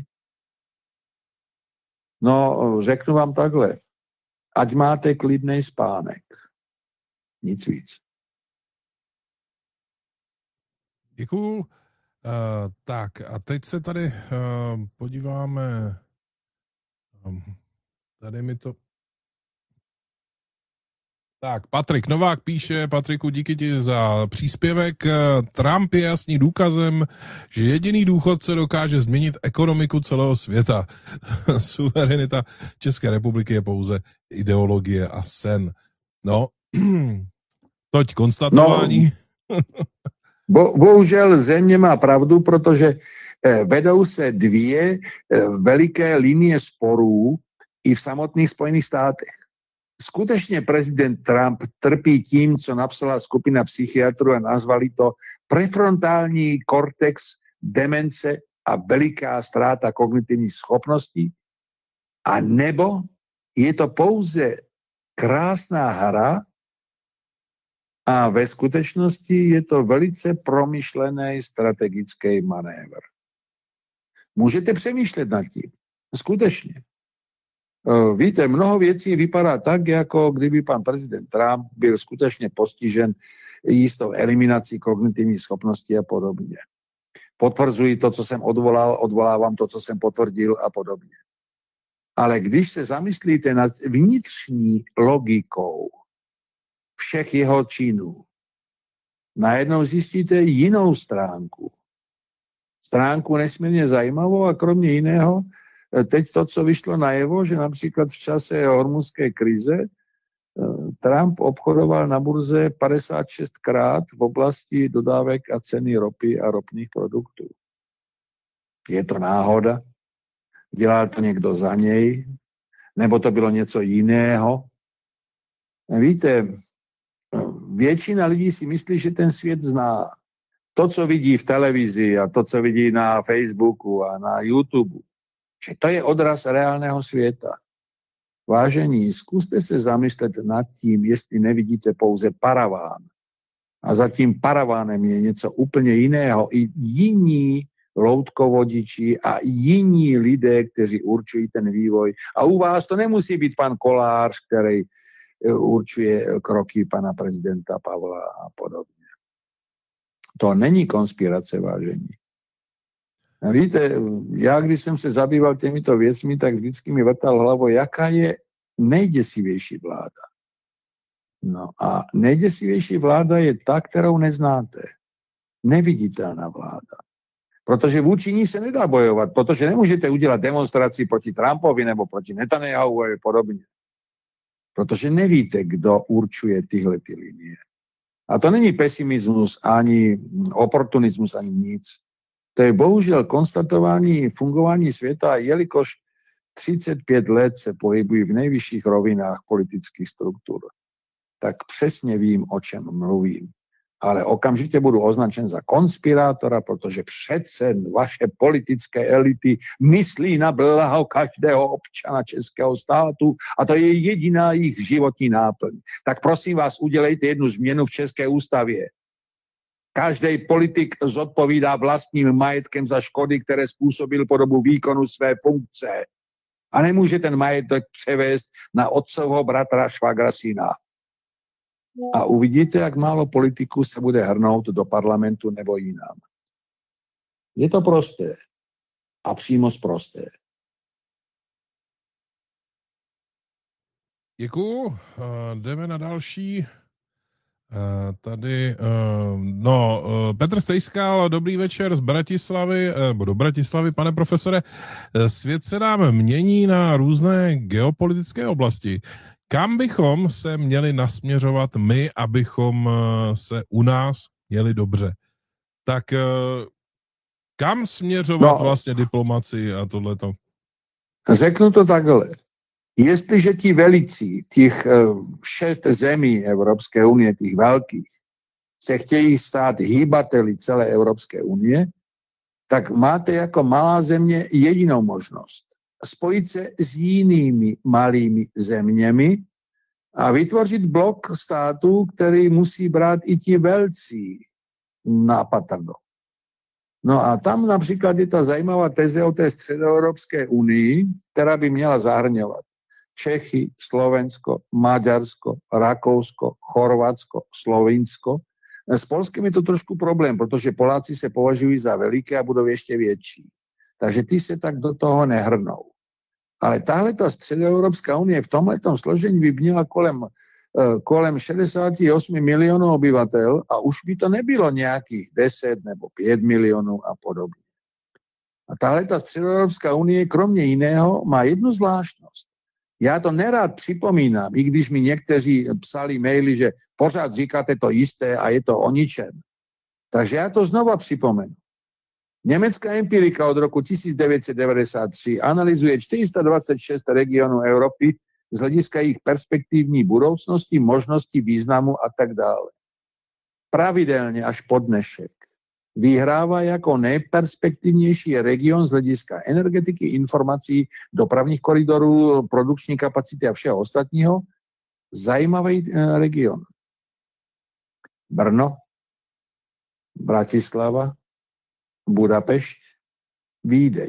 No, řeknu vám takhle. Ať máte klidný spánek. Nic víc. Děkuju. Tak a teď se tady podíváme. Tady mi to... Tak, Patrik Novák píše, Patriku, díky ti za příspěvek. Trump je jasný důkazem, že jediný důchodce dokáže změnit ekonomiku celého světa. Suverenita České republiky je pouze ideologie a sen. No, toť konstatování. No, bohužel země má pravdu, protože vedou se 2 veliké linie sporů i v samotných Spojených státech. Skutečně prezident Trump trpí tím, co napsala skupina psychiatrů a nazvali to prefrontální kortex demence a veliká ztráta kognitivních schopností, a nebo je to pouze krásná hra a ve skutečnosti je to velice promyšlený strategický manévr. Můžete přemýšlet nad tím. Skutečně. Víte, mnoho věcí vypadá tak, jako kdyby pan prezident Trump byl skutečně postižen jistou eliminací kognitivních schopností a podobně. Potvrzuji to, co jsem odvolávám to, co jsem potvrdil a podobně. Ale když se zamyslíte nad vnitřní logikou všech jeho činů, najednou zjistíte jinou stránku. Stránku nesmírně zajímavou a kromě jiného, teď to, co vyšlo najevo, že například v čase hormuzské krize Trump obchodoval na burze 56krát v oblasti dodávek a ceny ropy a ropných produktů. Je to náhoda? Dělal to někdo za něj? Nebo to bylo něco jiného? Víte, většina lidí si myslí, že ten svět zná. To, co vidí v televizi a to, co vidí na Facebooku a na YouTube, že to je odraz reálného světa. Vážení, zkuste se zamyslet nad tím, jestli nevidíte pouze paraván A za tím paravánem je něco úplně jiného. I jiní loutkovodiči a jiní lidé, kteří určují ten vývoj. A u vás to nemusí být pan Kolář, který určuje kroky pana prezidenta Pavla a podobně. To není konspirace, vážení. A víte, já když jsem se zabýval těmito věcmi, tak vždycky mi vrtal hlavou, jaká je nejděsivější vláda. No a nejděsivější vláda je ta, kterou neznáte. Neviditelná vláda. Protože vůči ní se nedá bojovat, protože nemůžete udělat demonstraci proti Trumpovi nebo proti Netanyahu a podobně. Protože nevíte, kdo určuje tyhle ty linie. A to není pesimismus, ani oportunismus, ani nic. To je bohužel konstatování fungování světa, jelikož 35 let se pohybují v nejvyšších rovinách politických struktur. Tak přesně vím, o čem mluvím. Ale okamžitě budu označen za konspirátora, protože přece vaše politické elity myslí na blaho každého občana českého státu a to je jediná jejich životní náplň. Tak prosím vás, udělejte jednu změnu v České ústavě. Každý politik zodpovídá vlastním majetkem za škody, které způsobil po dobu výkonu své funkce. A nemůže ten majetek převést na otcovho bratra švagra syna. A uvidíte, jak málo politiků se bude hrnout do parlamentu nebo jinam. Je to prosté. A přímo sprosté. Děkuju. Jdeme na další. Tady, Petr Stejskal, dobrý večer z Bratislavy, do Bratislavy, pane profesore. Svět se nám mění na různé geopolitické oblasti. Kam bychom se měli nasměřovat my, abychom se u nás měli dobře? Tak kam směřovat vlastně diplomacii a tohleto? Řeknu to takhle. Jestliže ti velicí, těch 6 zemí Evropské unie, těch velkých, se chtějí stát hýbateli celé Evropské unie, tak máte jako malá země jedinou možnost. Spojit se s jinými malými zeměmi a vytvořit blok států, který musí brát i ti velcí na patrno. No a tam například je ta zajímavá teze o té středoevropské unii, která by měla zahrňovat Čechy, Slovensko, Maďarsko, Rakousko, Chorvatsko, Slovinsko. S Polskem je to trošku problém, protože Poláci se považují za veliké a budou ještě větší. Takže ty se tak do toho nehrnou. Ale tahle ta středoevropská unie v tomhletom složení by měla kolem 68 milionů obyvatel a už by to nebylo nějakých 10 nebo 5 milionů a podobně. A tahle ta středoevropská unie kromě jiného má jednu zvláštnost. Já to nerád připomínám, i když mi někteří psali maily, že pořád říkáte to jisté a je to o ničem. Takže já to znova připomenu. Německá empirika od roku 1993 analyzuje 426 regionů Evropy z hlediska jejich perspektivní budoucnosti, možnosti, významu a tak dále. Pravidelně až po dnešek vyhrává jako nejperspektivnější region z hlediska energetiky, informací, dopravních koridorů, produkční kapacity a všeho ostatního zajímavý region. Brno, Bratislava, Budapešť, Vídeň.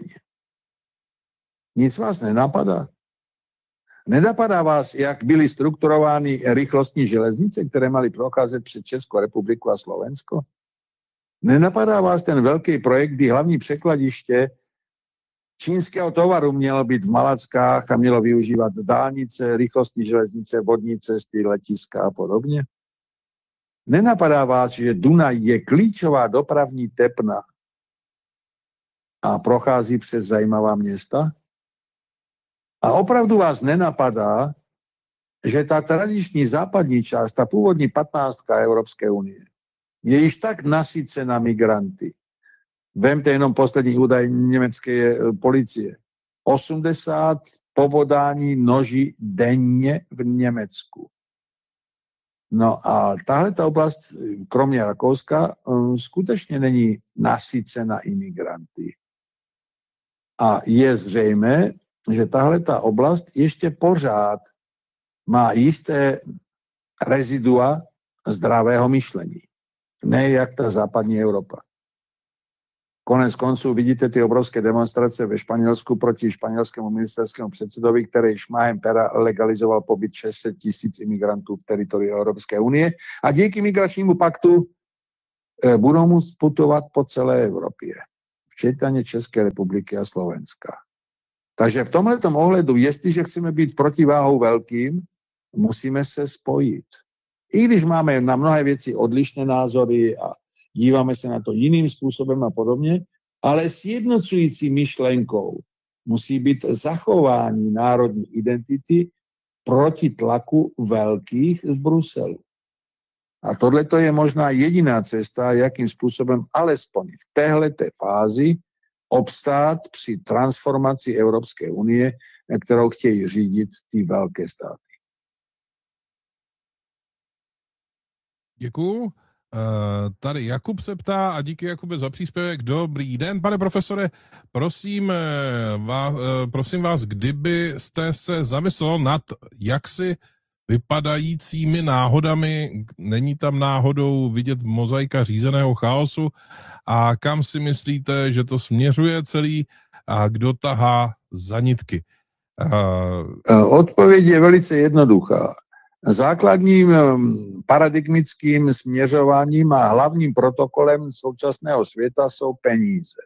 Nic vás nenapadá? Nenapadá vás, jak byly strukturovány rychlostní železnice, které maly procházet před Českou republiku a Slovensko? Nenapadá vás ten velký projekt, kdy hlavní překladiště čínského tovaru mělo být v Malackách a mělo využívat dálnice, rychlostní železnice, vodní cesty, letiska a podobně? Nenapadá vás, že Dunaj je klíčová dopravní tepna a prochází přes zajímavá města? A opravdu vás nenapadá, že ta tradiční západní část, ta původní 15. Evropské unie, je již tak nasycena migranty. Vemte jenom poslední údaj německé policie. 80 pobodání noží denně v Německu. No a tahle ta oblast, kromě Rakouska, skutečně není nasycena imigranty. A je zřejmé, že tahle ta oblast ještě pořád má jisté rezidua zdravého myšlení. Ne jak ta západní Európa. Konec konců vidíte ty obrovské demonstrace ve Španělsku proti španělskému ministerskému předsedovi, který šmahem pera legalizoval pobyt 600 000 imigrantů v teritoriu Evropské unie a díky migračnímu paktu budou moct putovat po celé Evropě, včetně České republiky a Slovenska. Takže v tomhletom ohledu, jestliže chceme být protiváhou velkým, musíme se spojit. I když máme na mnohé věci odlišné názory a díváme se na to jiným způsobem a podobně, ale sjednocující myšlenkou musí být zachování národní identity proti tlaku velkých z Bruselu. A tohleto je možná jediná cesta, jakým způsobem alespoň v téhleté fázi obstát při transformaci Evropské unie, kterou chtějí řídit ty velké státy. Děkuju. Tady Jakub se ptá, a díky Jakube za příspěvek. Dobrý den, pane profesore, prosím vás, kdybyste se zamyslel nad jaksi vypadajícími náhodami, není tam náhodou vidět mozaika řízeného chaosu, a kam si myslíte, že to směřuje celý a kdo tahá za nitky? Odpověď je velice jednoduchá. Základním paradigmickým směřováním a hlavním protokolem současného světa jsou peníze.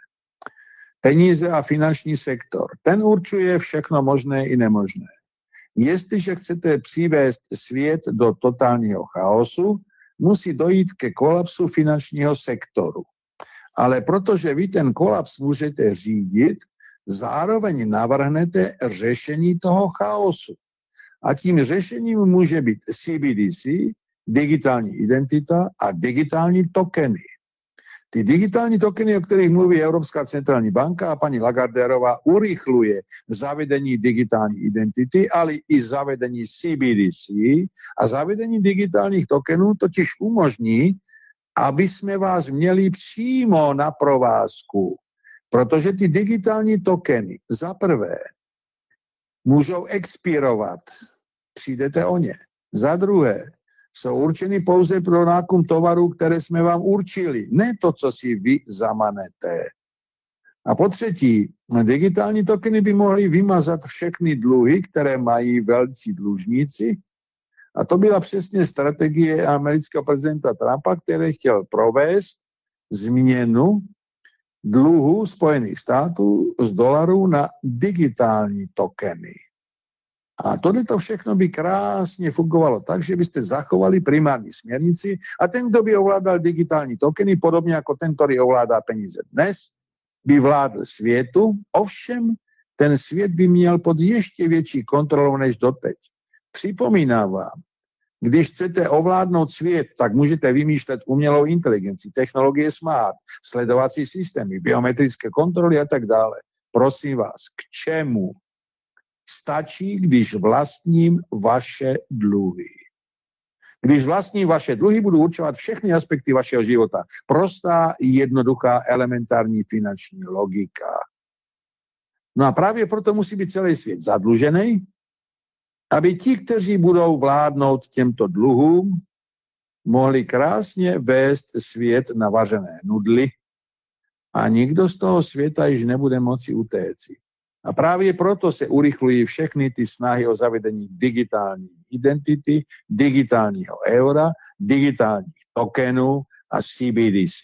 Peníze a finanční sektor. Ten určuje všechno možné i nemožné. Jestliže chcete přivést svět do totálního chaosu, musí dojít ke kolapsu finančního sektoru. Ale protože vy ten kolaps můžete řídit, zároveň navrhnete řešení toho chaosu. A tím řešením může být CBDC, digitální identita a digitální tokeny. Ty digitální tokeny, o kterých mluví Evropská centrální banka a paní Lagarderová, urychluje zavedení digitální identity, ale i zavedení CBDC a zavedení digitálních tokenů totiž umožní, aby jsme vás měli přímo na provázku. Protože ty digitální tokeny za prvé můžou expirovat, přijdete o ně. Za druhé, jsou určeny pouze pro nákup tovarů, které jsme vám určili, ne to, co si vy zamanete. A po třetí, digitální tokeny by mohly vymazat všechny dluhy, které mají velcí dlužníci. A to byla přesně strategie amerického prezidenta Trumpa, který chtěl provést změnu dluhu Spojených států z dolarů na digitální tokeny. A tohleto všechno by krásně fungovalo tak, že byste zachovali primární směrnici a ten, kdo by ovládal digitální tokeny, podobně jako ten, který ovládá peníze dnes, by vládl světu, ovšem ten svět by měl pod ještě větší kontrolou než doteď. Připomínám vám, když chcete ovládnout svět, tak můžete vymýšlet umělou inteligenci, technologie smart, sledovací systémy, biometrické kontroly a tak dále. Prosím vás, k čemu? Stačí, když vlastním vaše dluhy. Když vlastním vaše dluhy, budu určovat všechny aspekty vašeho života. Prostá, jednoduchá, elementární finanční logika. No a právě proto musí být celý svět zadlužený, aby ti, kteří budou vládnout těmto dluhům, mohli krásně vést svět na vařené nudly a nikdo z toho světa již nebude moci utéci. A právě proto se urychlují všechny ty snahy o zavedení digitální identity, digitálního eura, digitálních tokenů a CBDC.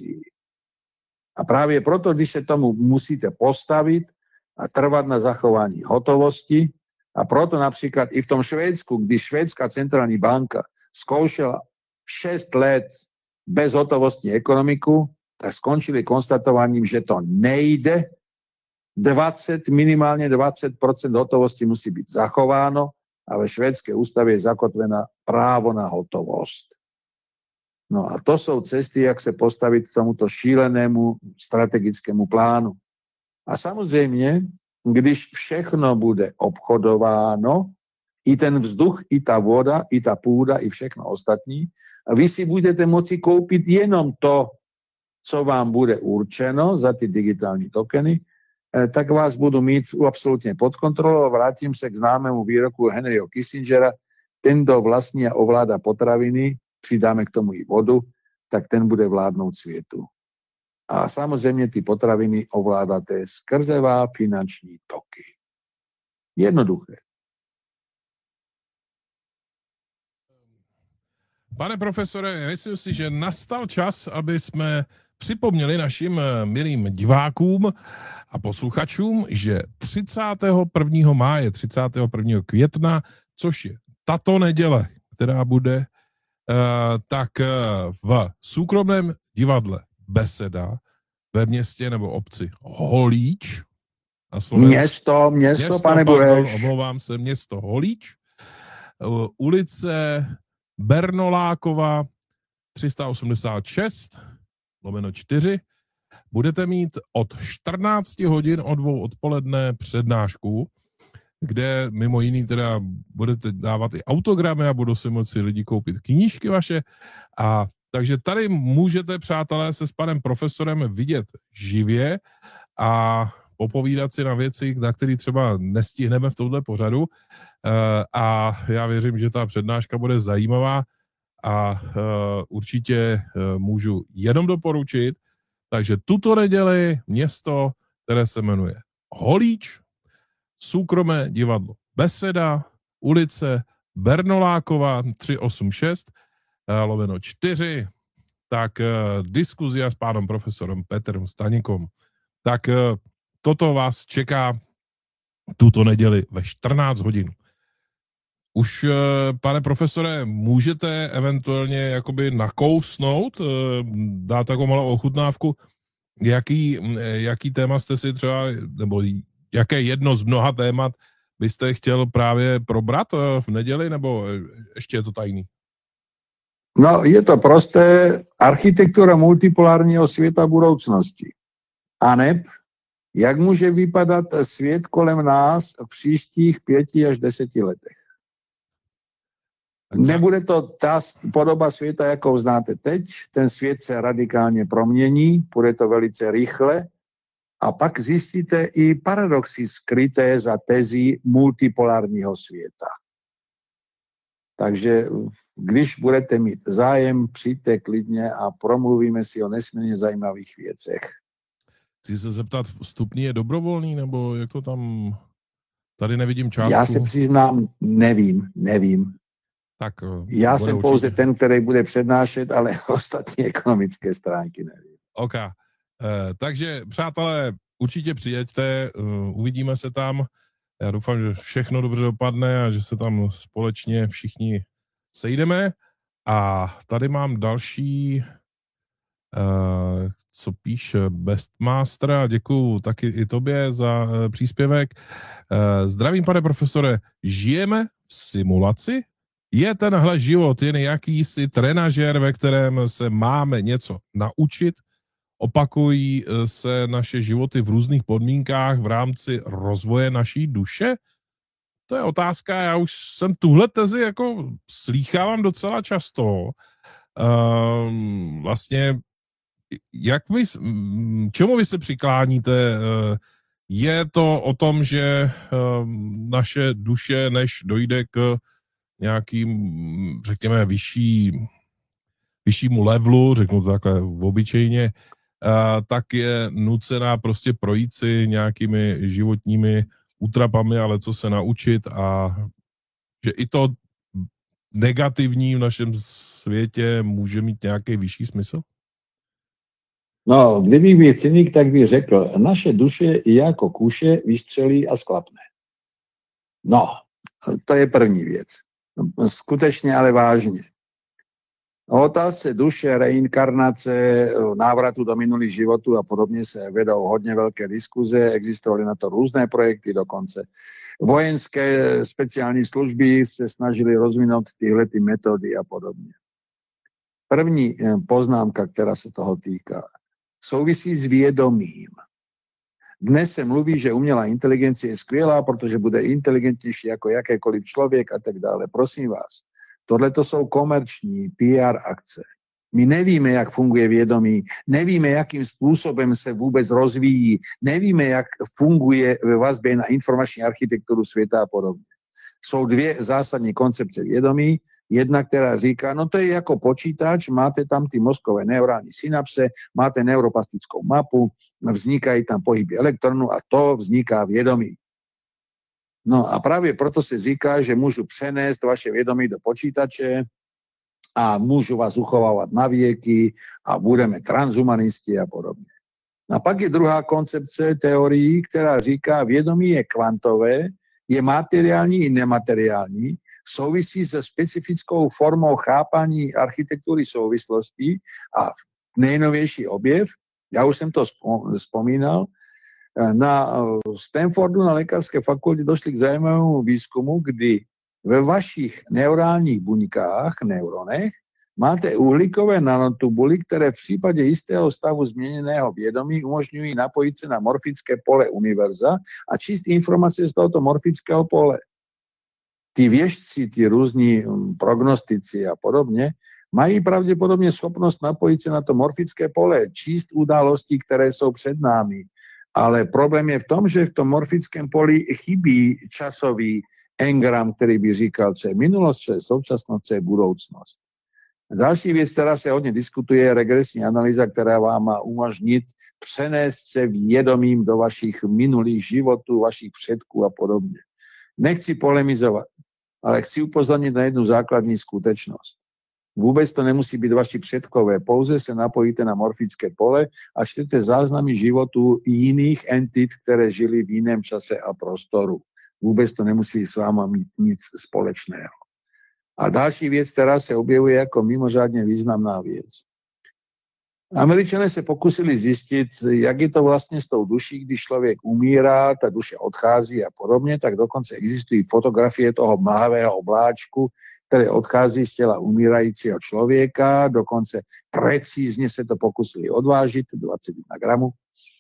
A právě proto, když se tomu musíte postavit a trvat na zachování hotovosti, a proto například i v tom Švédsku, když švédská centrální banka zkoušela 6 let bezhotovostní ekonomiku, tak skončili konstatováním, že to nejde. Minimálně 20% hotovosti musí být zachováno a ve švédské ústavě je zakotvena právo na hotovost. No a to jsou cesty, jak se postavit k tomuto šílenému strategickému plánu. A samozřejmě, když všechno bude obchodováno, i ten vzduch, i ta voda, i ta půda, i všechno ostatní, a vy si budete moci koupit jenom to, co vám bude určeno za ty digitální tokeny, tak vás budu mít absolutně pod kontrolou. Vrátím se k známému výroku Henryho Kissingera, ten, kdo vlastní a ovládá potraviny, přidáme k tomu i vodu, tak ten bude vládnout světu. A samozřejmě ty potraviny ovládáte skrze finanční toky. Jednoduché. Pane profesore, myslím si, že nastal čas, aby jsme připomněli našim milým divákům a posluchačům, že 31. máje, 31. května, což je tato neděle, která bude, tak v soukromém divadle Beseda ve městě nebo obci Holíč na Slovensku. Město, pane Bureš. Omlouvám se, město Holíč, ulice Bernolákova 386/4. Budete mít od 14 hodin od 2 odpoledne přednášku, kde mimo jiný teda budete dávat i autogramy a budou si moci lidi koupit knížky vaše. A takže tady můžete, přátelé, se s panem profesorem vidět živě a popovídat si na věci, na které třeba nestihneme v tomhle pořadu. A já věřím, že ta přednáška bude zajímavá a určitě můžu jenom doporučit. Takže tuto neděli město, které se jmenuje Holíč, soukromé divadlo Beseda, ulice Bernolákova 386/4, tak diskuzia s pánem profesorem Petrem Staňkom. Tak toto vás čeká tuto neděli ve 14 hodin. Už, pane profesore, můžete eventuálně jakoby nakousnout, dát takovou malou ochutnávku, jaký téma jste si třeba, nebo jaké jedno z mnoha témat byste chtěl právě probrat v neděli, nebo ještě je to tajný? No, je to prosté. Architektura multipolárního světa budoucnosti. ANEP, jak může vypadat svět kolem nás v příštích 5 až 10 letech. Nebude to ta podoba světa, jakou znáte teď. Ten svět se radikálně promění, bude to velice rychle a pak zjistíte i paradoxy skryté za tezí multipolárního světa. Takže když budete mít zájem, přijďte klidně a promluvíme si o nesmírně zajímavých věcech. Chci se zeptat, vstupní je dobrovolný, nebo jak to tam... Tady nevidím částku. Já se přiznám, nevím. Tak, já jsem určitě pouze ten, který bude přednášet, ale ostatní ekonomické stránky nevím. OK. Takže, přátelé, určitě přijeďte, uvidíme se tam. Já doufám, že všechno dobře dopadne a že se tam společně všichni sejdeme. A tady mám další, co píše Bestmaster, a děkuju taky i tobě za příspěvek. Zdravím, pane profesore, žijeme v simulaci? Je tenhle život jen jakýsi trenažér, ve kterém se máme něco naučit? Opakují se naše životy v různých podmínkách v rámci rozvoje naší duše? To je otázka, já už jsem tuhle tezi jako slýchávám docela často. Vlastně, čemu vy se přikláníte? Je to o tom, že naše duše, než dojde k nějakým, řekněme, vyššímu levelu, řeknu to takhle obyčejně, tak je nucená prostě projít si nějakými životními útrapami, ale co se naučit, a že i to negativní v našem světě může mít nějaký vyšší smysl? No, kdybych byl cynik, tak bych řekl, naše duše je jako kuše, vystřelí a sklapne. No, to je první věc. Skutečně, ale vážně. O otázce duše, reinkarnace, návratu do minulých životů a podobně se vedou hodně velké diskuze, existovaly na to různé projekty dokonce. Vojenské speciální služby se snažily rozvinout tyhle metody a podobně. První poznámka, která se toho týká, souvisí s vědomím. Dnes se mluví, že umělá inteligence je skvělá, protože bude inteligentnější jako jakékoliv člověk a tak dále. Prosím vás, tohle to jsou komerční PR akce. My nevíme, jak funguje vědomí, nevíme, jakým způsobem se vůbec rozvíjí, nevíme, jak funguje ve vazbě na informační architekturu světa a podobně. jsou dvě zásadní koncepce vědomí. Jedna, která říká, no to je jako počítač, máte tam ty mozkové neurální synapse, máte neuroplastickou mapu, vznikají tam pohyby elektronů a to vzniká vědomí. No a právě proto se říká, že můžu přenést vaše vědomí do počítače a můžu vás uchovávat na věky a budeme transhumanisti a podobně. A pak je druhá koncepce teorií, která říká, vědomí je kvantové, je materiální i nemateriální, souvisí se specifickou formou chápání architektury souvislostí a nejnovější objev, já už jsem to vzpomínal, na Stanfordu na lékařské fakultě došli k zajímavému výzkumu, kdy ve vašich neurálních buňkách, neuronech, máte uhlíkové nanotubuly, které v případě jistého stavu změněného vědomí umožňují napojit se na morfické pole univerza a číst informace z tohoto morfického pole. Ty věštci, ty různí prognostici a podobně, mají pravděpodobně schopnost napojit se na to morfické pole, číst události, které jsou před námi. Ale problém je v tom, že v tom morfickém poli chybí časový engram, který by říkal, co je minulost, co je současnost, co je budoucnost. Další věc, která se hodně diskutuje, je regresní analýza, která vám má umožnit přenést se vědomím do vašich minulých životů, vašich předků a podobně. Nechci polemizovat, ale chci upozornit na jednu základní skutečnost. Vůbec to nemusí být vaši předkové, pouze se napojíte na morfické pole a čtete záznamy životů jiných entit, které žili v jiném čase a prostoru. Vůbec to nemusí s váma mít nic společného. A další věc, která se objevuje jako mimořádně významná věc. Američané se pokusili zjistit, jak je to vlastně s tou duší, když člověk umírá, ta duše odchází a podobně, tak dokonce existují fotografie toho mlhavého obláčku, které odchází z těla umírajícího člověka, dokonce precízně se to pokusili odvážit, 21 gramů.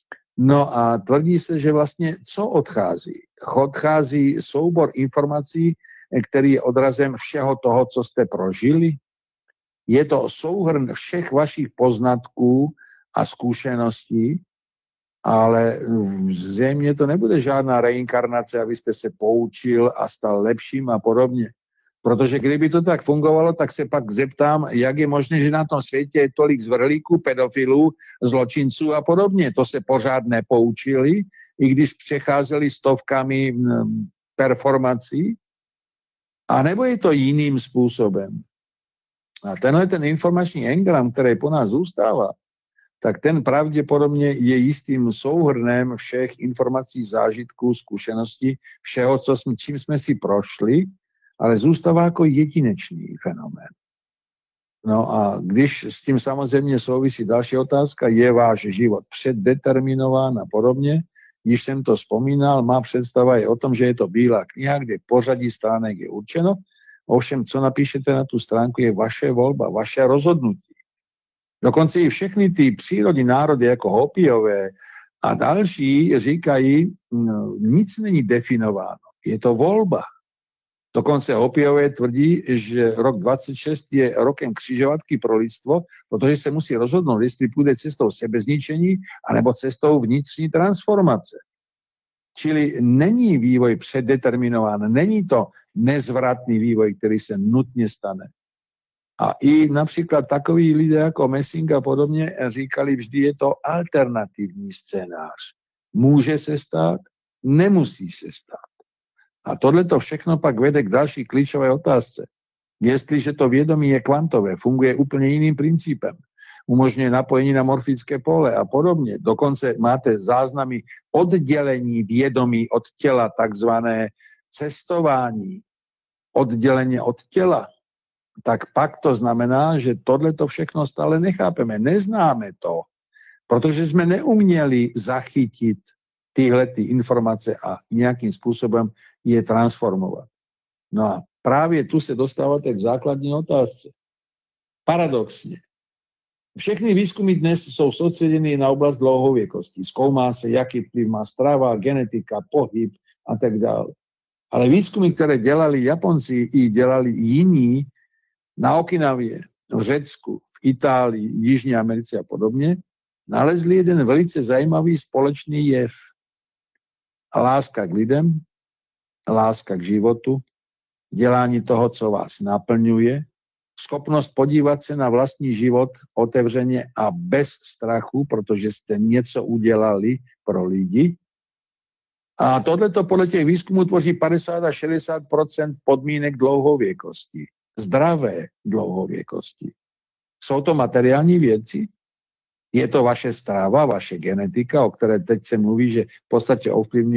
No a tvrdí se, že vlastně co odchází? Odchází soubor informací, který je odrazem všeho toho, co jste prožili. Je to souhrn všech vašich poznatků a zkušeností, ale zřejmě to nebude žádná reinkarnace, abyste se poučil a stal lepším a podobně. Protože kdyby to tak fungovalo, tak se pak zeptám, jak je možné, že na tom světě je tolik zvrhlíků, pedofilů, zločinců a podobně. To se pořád nepoučili, i když přecházeli stovkami performací. A nebo je to jiným způsobem? A tenhle ten informační engram, který po nás zůstává, tak ten pravděpodobně je jistým souhrnem všech informací, zážitků, zkušeností, všeho, čím jsme si prošli, ale zůstává jako jedinečný fenomén. No a když s tím samozřejmě souvisí další otázka, je váš život předdeterminován a podobně, když jsem to vzpomínal, má představa je o tom, že je to bílá kniha, kde pořadí stránek je určeno, ovšem, co napíšete na tu stránku, je vaše volba, vaše rozhodnutí. Dokonce i všechny ty přírodní národy, jako Hopiové a další, říkají, nic není definováno, je to volba. Dokonce Hopiové tvrdí, že rok 26 je rokem křižovatky pro lidstvo, protože se musí rozhodnout, jestli půjde cestou sebezničení anebo cestou vnitřní transformace. Čili není vývoj předdeterminován, není to nezvratný vývoj, který se nutně stane. A i například takoví lidé jako Messing a podobně říkali, vždy je to alternativní scénář. Může se stát, nemusí se stát. A tohleto všechno pak vede k další klíčové otázce. Jestliže to vědomí je kvantové, funguje úplně jiným principem, umožňuje napojení na morfické pole a podobně. Dokonce máte záznamy oddělení vědomí od těla, takzvané cestování, odděleně od těla. Tak pak to znamená, že tohleto všechno stále nechápeme, neznáme to, protože jsme neuměli zachytit tyhle informace a nějakým způsobem je transformovat. No a právě tu se dostáváte k základní otázce. Paradoxně. Všechny výzkumy dnes jsou soustředěny na oblast dlouhověkosti. Zkoumá se, jaký vplyv má strava, genetika, pohyb a tak dále. Ale výzkumy, které dělali Japonci i dělali jiní na Okinavě, v Řecku, v Itálii, v Jižní Americe a podobně, nalezli jeden velice zajímavý společný jev. Láska k lidem, láska k životu, dělání toho, co vás naplňuje, schopnost podívat se na vlastní život otevřeně a bez strachu, protože jste něco udělali pro lidi. A tohleto podle těch výzkumů tvoří 50 až 60% podmínek dlouhověkosti. Zdravé dlouhověkosti. Jsou to materiální věci? Je to vaše strava, vaše genetika, o které teď se mluví, že v podstatě ovlivňuje